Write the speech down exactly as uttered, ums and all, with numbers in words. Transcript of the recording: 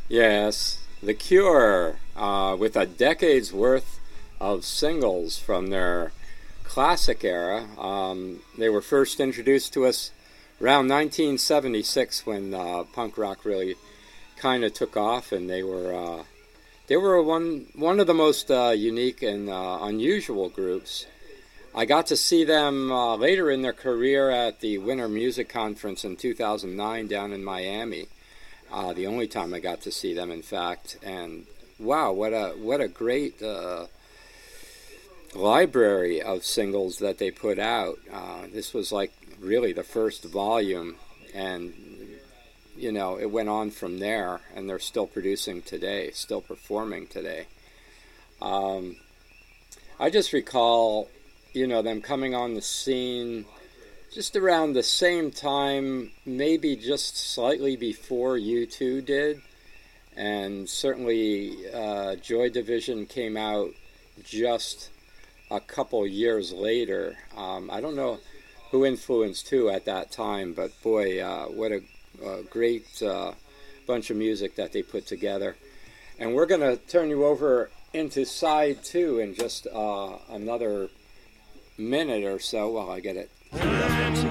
Yes, The Cure, uh, with a decade's worth of singles from their classic era. Um, they were first introduced to us around nineteen seventy-six when uh, punk rock really kind of took off, and they were uh, they were one one of the most uh, unique and uh, unusual groups. I got to see them uh, later in their career at the Winter Music Conference in two thousand nine down in Miami. Uh, the only time I got to see them, in fact, and wow, what a what a great uh, library of singles that they put out. Uh, this was like really the first volume, and you know it went on from there, and they're still producing today, still performing today. Um, I just recall, you know, them coming on the scene just around the same time, maybe just slightly before U two did. And certainly uh, Joy Division came out just a couple years later. Um, I don't know who influenced who at that time, but boy, uh, what a, a great uh, bunch of music that they put together. And we're going to turn you over into side two in just uh, another minute or so while I get it.